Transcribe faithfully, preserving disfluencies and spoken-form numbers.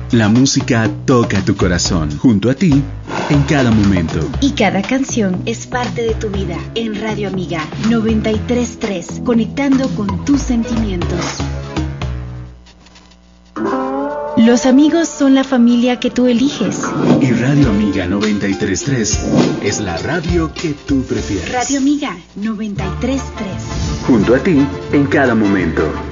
La música toca tu corazón, junto a ti, en cada momento. Y cada canción es parte de tu vida. En Radio Amiga noventa y tres punto tres, conectando con tus sentimientos. Los amigos son la familia que tú eliges. Y Radio Amiga noventa y tres punto tres es la radio que tú prefieres. Radio Amiga noventa y tres punto tres. Junto a ti, en cada momento.